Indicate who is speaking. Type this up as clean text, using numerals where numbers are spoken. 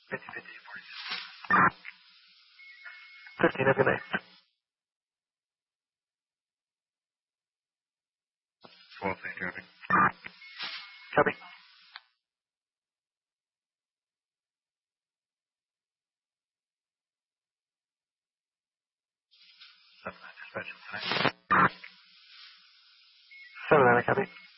Speaker 1: 50, 50, 40. 15, have a good night.
Speaker 2: Well, thank you.
Speaker 1: Copy. Dispatch. 7, copy.